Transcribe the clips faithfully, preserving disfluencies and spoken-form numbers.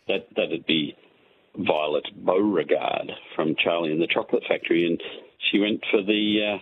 that that'd be Violet Beauregard from Charlie and the Chocolate Factory, and she went for the uh,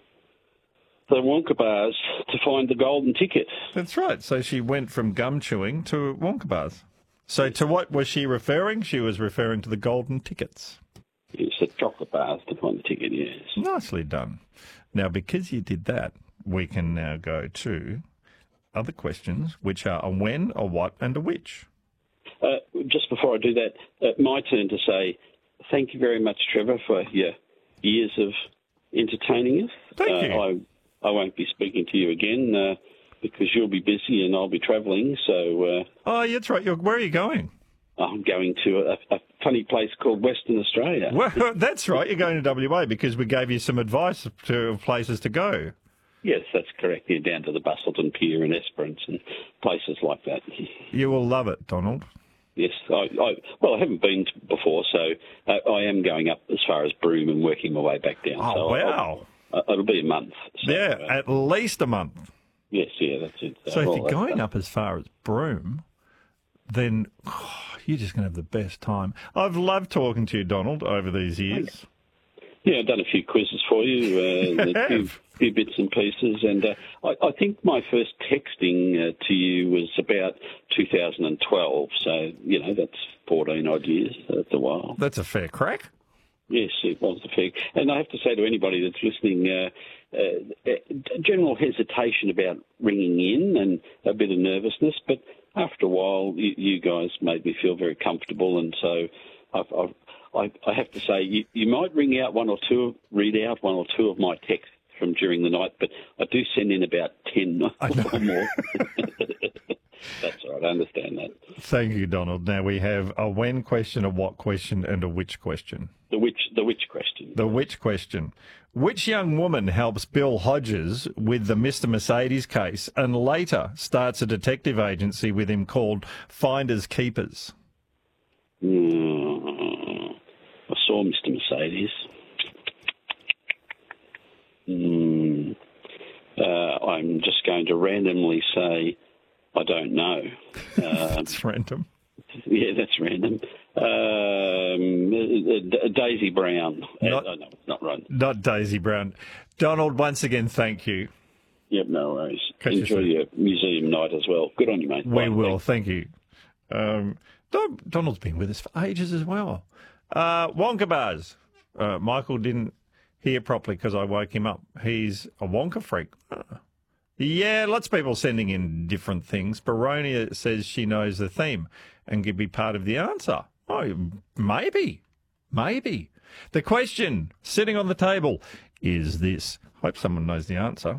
the Wonka bars to find the golden ticket. That's right. So she went from gum chewing to Wonka bars. So to what was she referring? She was referring to the golden tickets. Yes, the chocolate bars to find the ticket, yes. Nicely done. Now, because you did that, we can now go to other questions, which are a when, a what, and a which. Uh, just before I do that, uh, my turn to say thank you very much, Trevor, for your years of entertaining us. Thank uh, you. I, I won't be speaking to you again uh, because you'll be busy and I'll be travelling. So, uh, oh, that's right. You're, where are you going? I'm going to a, a funny place called Western Australia. Well, that's right. You're going to W A because we gave you some advice to places to go. Yes, that's correct. You're down to the Bustleton Pier and Esperance and places like that. You will love it, Donald. Yes, I, I well, I haven't been to before, so uh, I am going up as far as Broome and working my way back down. Oh, so wow. I'll, uh, it'll be a month. So, yeah, uh, at least a month. Yes, yeah, that's it. So if well, you're going uh, up as far as Broome, then oh, you're just going to have the best time. I've loved talking to you, Donald, over these years. Yeah, I've done a few quizzes for you, uh, a few, few bits and pieces, and uh, I, I think my first texting uh, to you was about two thousand twelve, so, you know, that's fourteen odd years. That's a while. That's a fair crack. Yes, it was a fair. And I have to say to anybody that's listening, uh, uh, general hesitation about ringing in and a bit of nervousness, but after a while, you, you guys made me feel very comfortable, and so I've, I've I, I have to say, you, you might ring out one or two, read out one or two of my texts from during the night, but I do send in about ten or more. That's all right, I understand that. Thank you, Donald. Now we have a when question, a what question, and a which question. The which, the which question. The which question. Which young woman helps Bill Hodges with the Mister Mercedes case and later starts a detective agency with him called Finders Keepers? Mm, I saw Mister Mercedes. Mm, uh, I'm just going to randomly say I don't know. Um, That's random. Yeah, that's random. Um, uh, Daisy Brown. Not, uh, no, it's not right. Not Daisy Brown. Donald, once again, thank you. Yep, no worries. Catch you Enjoy soon. your museum night as well. Good on you, mate. We Bye. will, Thanks. thank you. Um, Don- Donald's been with us for ages as well. Uh, Wonka bars. Uh, Michael didn't hear properly because I woke him up. He's a Wonka freak. Uh, yeah, lots of people sending in different things. Baronia says she knows the theme and could be part of the answer. Oh, maybe. Maybe. The question sitting on the table is this. Hope someone knows the answer.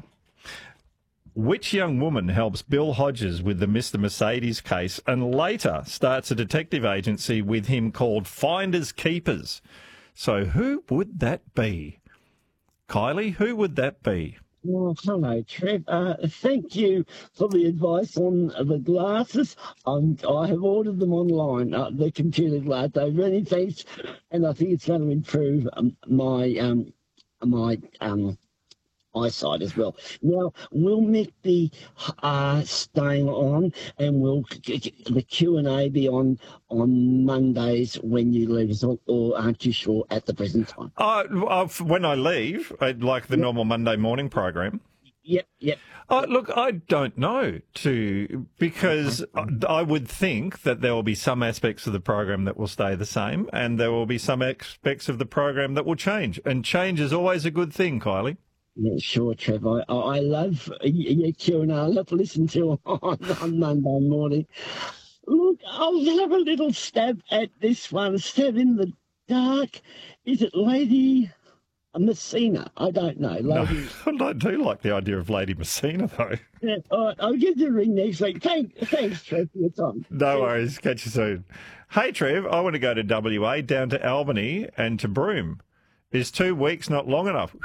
Which young woman helps Bill Hodges with the Mister Mercedes case and later starts a detective agency with him called Finders Keepers? So who would that be? Kylie, who would that be? Well, hello, Trev. Uh, thank you for the advice on the glasses. Um, I have ordered them online, uh, the computer glasses. They're really thanks, and I think it's going to improve um, my um, my um, eyesight as well. Now, will Mick be uh, staying on, and will the Q and A be on on Mondays when you leave us, or, or aren't you sure at the present time? Uh, uh, when I leave, I'd like the Yep. normal Monday morning program. Yep, yep. Uh, look, I don't know, to because I would think that there will be some aspects of the program that will stay the same, and there will be some aspects of the program that will change. And change is always a good thing, Kylie. Yeah, sure, Trev. I, I love your Q and A. I love to listen to on, on Monday morning. Look, I'll have a little stab at this one. Stab in the dark. Is it Lady Messina? I don't know. Lady... No, I do like the idea of Lady Messina, though. Yeah, all right, I'll give you a ring next week. Thank, thanks, Trev, for your time. No worries. Catch you soon. Hey, Trev, I want to go to W A, down to Albany and to Broome. Is two weeks not long enough?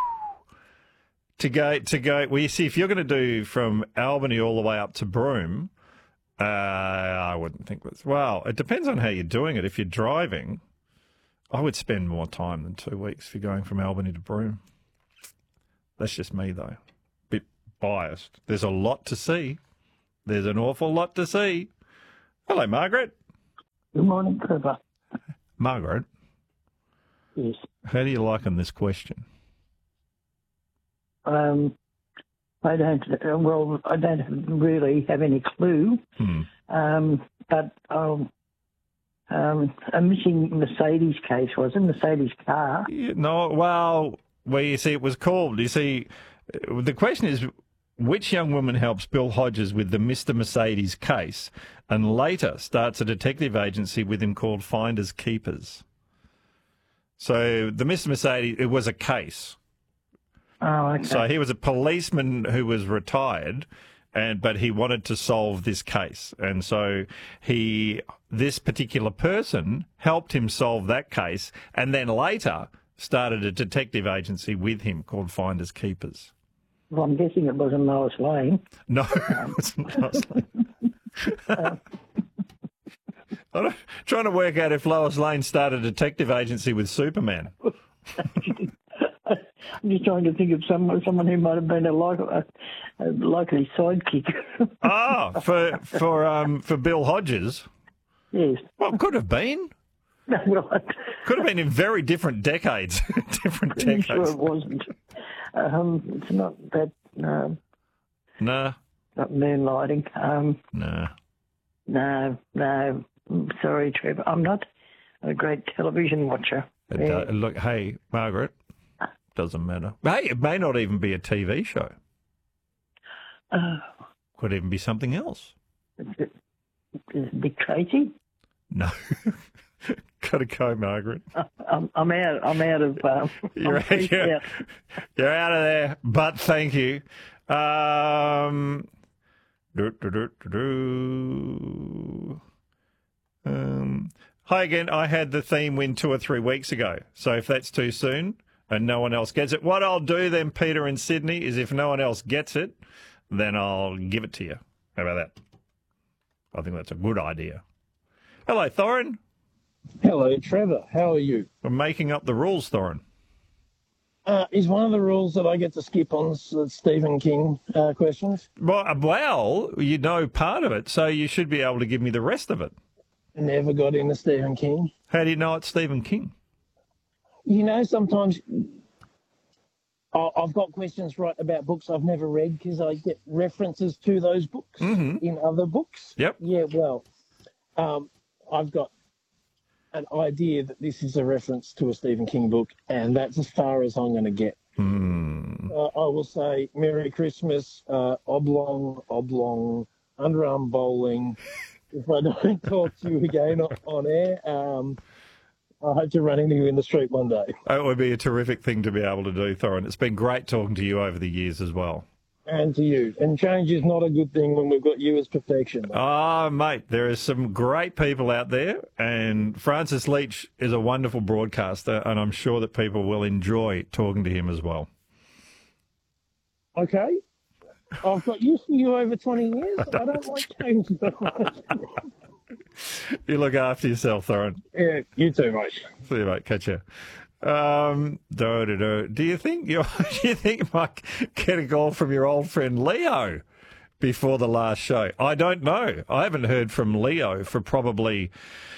To go, to go, well, you see, if you're going to do from Albany all the way up to Broome, uh, I wouldn't think that's, well, it depends on how you're doing it. If you're driving, I would spend more time than two weeks if you're going from Albany to Broome. That's just me, though. Bit biased. There's a lot to see. There's an awful lot to see. Hello, Margaret. Good morning, Trevor. Margaret, Yes. how do you liken this question? Um, I don't, uh, well, I don't really have any clue, Hmm. um, but um, um, a missing Mercedes case, was it? Mercedes car. Yeah, no, well, well, you see, it was called, you see, the question is, which young woman helps Bill Hodges with the Mister Mercedes case and later starts a detective agency with him called Finders Keepers? So the Mister Mercedes, it was a case. Oh, okay. So he was a policeman who was retired, and but he wanted to solve this case, and so he, this particular person, helped him solve that case, and then later started a detective agency with him called Finders Keepers. Well, I'm guessing it wasn't Lois Lane. No, it's not Lois Lane. I'm trying to work out if Lois Lane started a detective agency with Superman. I'm just trying to think of someone, someone who might have been a, like, a, a likely sidekick. Ah, for for um for Bill Hodges. Yes. Well, could have been. Right. Could have been in very different decades. different Pretty decades. sure it wasn't. Um, it's not that, um, Nah, not moonlighting. Um, nah. no, no. I'm sorry, Trevor. I'm not a great television watcher. It Yeah. do- look, hey, Margaret, doesn't matter. Hey, it may not even be a T V show. Uh, Could even be something else. is it, is it Dick Tracy? No. Gotta go, Margaret. I'm, I'm out. I'm out of. Um, You're, I'm freaked you're, out. you're out of there, but thank you. Um, do, do, do, do, do. Um, hi again. I had the theme win two or three weeks ago. So if that's too soon and no one else gets it, what I'll do then, Peter in Sydney, is if no one else gets it, then I'll give it to you. How about that? I think that's a good idea. Hello, Thorin. Hello, Trevor. How are you? We're making up the rules, Thorin. Uh, is one of the rules that I get to skip on s- uh, Stephen King uh, questions? Well, well, you know part of it, so you should be able to give me the rest of it. Never got into Stephen King. How do you know it's Stephen King? You know, sometimes I- I've got questions right about books I've never read because I get references to those books Mhm. in other books. Yep. Yeah, well, um, I've got an idea that this is a reference to a Stephen King book, and that's as far as I'm going to get. Hmm. Uh, I will say Merry Christmas, uh, oblong, oblong, underarm bowling. If I don't talk to you again on, on air, um, I hope to run into you in the street one day. It would be a terrific thing to be able to do, Thorin. It's been great talking to you over the years as well. And to you. And change is not a good thing when we've got you as perfection. Ah, mate, there are some great people out there, and Francis Leach is a wonderful broadcaster, and I'm sure that people will enjoy talking to him as well. Okay? I've got used to you over twenty years. I don't like change. You look after yourself, Thorin. Yeah, you too, mate. See you, mate. Catch you. Um, do, do, do. do you think you do you think you might get a call from your old friend Leo before the last show? I don't know. I haven't heard from Leo for probably,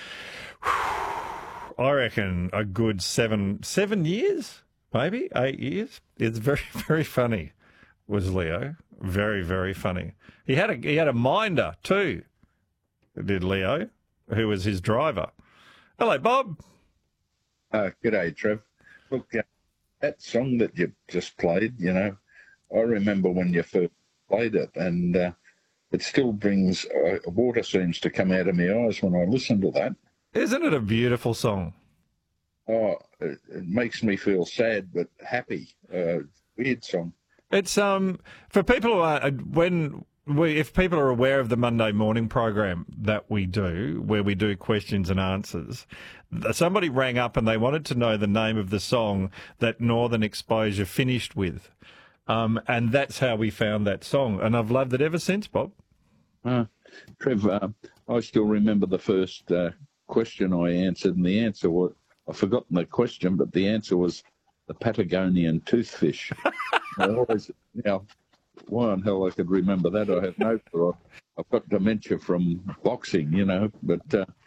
I reckon, a good seven seven years, maybe eight years. It's very very funny. Was Leo very very funny? He had a he had a minder too. Did Leo, who was his driver? Hello, Bob. Uh, g'day, Trev. Look, uh, that song that you just played, you know, I remember when you first played it, and uh, it still brings, uh, water seems to come out of my eyes when I listen to that. Isn't it a beautiful song? Oh, it, it makes me feel sad but happy. Uh, weird song. It's um for people who are when we if people are aware of the Monday morning program that we do, where we do questions and answers. Somebody rang up and they wanted to know the name of the song that Northern Exposure finished with. Um, and that's how we found that song. And I've loved it ever since, Bob. Uh, Trev, uh, I still remember the first uh, question I answered, and the answer was, I've forgotten the question, but the answer was the Patagonian toothfish. I always, you know, why on hell I could remember that, I have no clue. I've got dementia from boxing, you know, but uh,